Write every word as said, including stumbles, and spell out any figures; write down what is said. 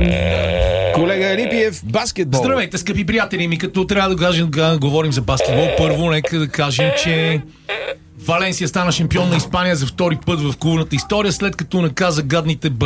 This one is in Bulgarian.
Колега Елипиев, баскетбол. Здравейте, скъпи приятели ми, като трябва да, кажем, да говорим за баскетбол, първо нека да кажем, че Валенсия стана шампион на Испания за втори път в клубната история, след като наказа гадните